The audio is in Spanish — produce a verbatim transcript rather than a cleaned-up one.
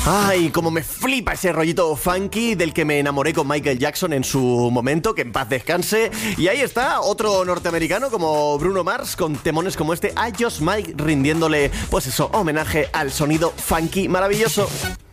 Ay, como me flipa ese rollito funky del que me enamoré con Michael Jackson en su momento, que en paz descanse. Y ahí está, otro norteamericano como Bruno Mars, con temones como este, I Just Might, rindiéndole, pues eso, homenaje al sonido funky maravilloso.